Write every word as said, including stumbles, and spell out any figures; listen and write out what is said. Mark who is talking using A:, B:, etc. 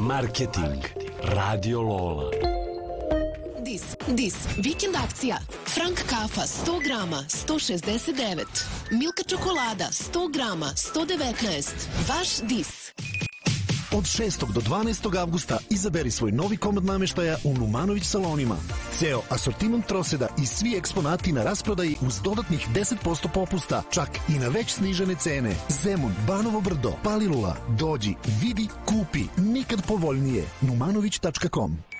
A: Marketing. Radio Lola.
B: Dis, dis, vikend akcija. Frank kafa sto grama sto šezdeset devet. Milka čokolada sto grama sto devetnaest. Vaš Dis.
C: Od šestog do dvanaestog avgusta izaberi svoj novi komad nameštaja u Numanović salonima. Ceo asortiman troseda i svi eksponati na rasprodaji uz dodatnih deset posto popusta, čak i na već snižene cene. Zemun, Banovo Brdo, Palilula. Dođi, vidi, kupi. Nikad povoljnije. numanović tačka com.